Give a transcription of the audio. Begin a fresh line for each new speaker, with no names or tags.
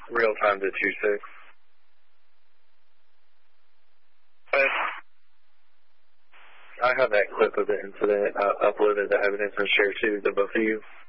real time to 2-6. I have that clip of the incident uploaded the evidence and shared to the both of you.